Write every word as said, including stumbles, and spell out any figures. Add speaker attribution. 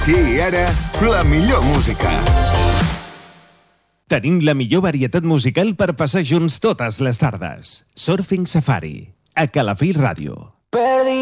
Speaker 1: Aquí i ara, la millor música.
Speaker 2: Tenim la millor varietat musical per passar junts totes les tardes. Surfing Safari, a Calafell Ràdio.